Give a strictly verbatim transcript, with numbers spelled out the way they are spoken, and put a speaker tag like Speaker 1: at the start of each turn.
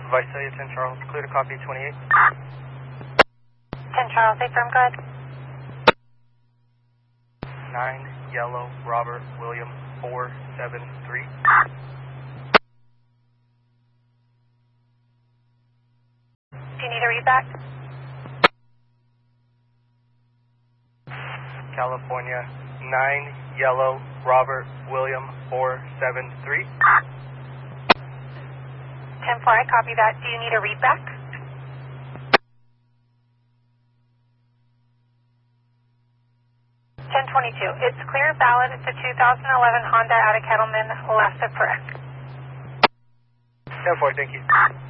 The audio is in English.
Speaker 1: Visalia, ten Charles, clear to copy twenty-eight.
Speaker 2: ten Charles, affirm, go ahead.
Speaker 1: nine Yellow Robert William four seven three.
Speaker 2: Do you need a readback?
Speaker 1: California, nine Yellow Robert William four seven three.
Speaker 2: ten four, I copy that. Do you need a readback? ten twenty-two, it's clear, valid. It's a two thousand eleven Honda out of Kettleman, left of correct.
Speaker 1: ten four, thank you.